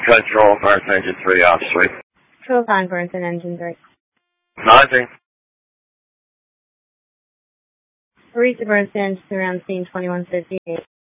Control, Burns Engine 3, off suite. Control 5, Burns and Engine 3. Nothing. Reach the Burns Engine 3 on scene 2158.